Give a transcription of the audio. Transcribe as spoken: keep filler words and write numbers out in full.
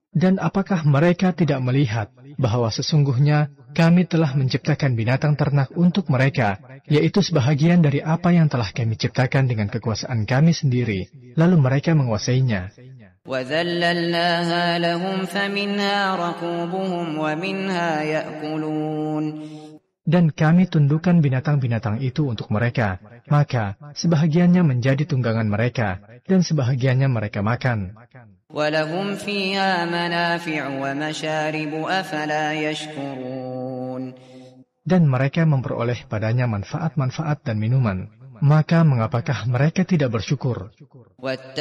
Dan apakah mereka tidak melihat bahwa sesungguhnya kami telah menciptakan binatang ternak untuk mereka, yaitu sebahagian dari apa yang telah kami ciptakan dengan kekuasaan kami sendiri, lalu mereka menguasainya. وَذَلَّلْنَاهَا لَهُمْ فَمِنْهَا رَكُوبُهُمْ وَمِنْهَا يَأْكُلُونَ. Dan kami tundukkan binatang-binatang itu untuk mereka, maka sebahagiannya menjadi tunggangan mereka, dan sebahagiannya mereka makan. وَلَهُمْ فِيهَا مَنَافِعُ وَمَشَارِبُ أَفَلَا يَشْكُرُونَ. Dan mereka memperoleh padanya manfaat-manfaat dan minuman, maka mengapakah mereka tidak bersyukur?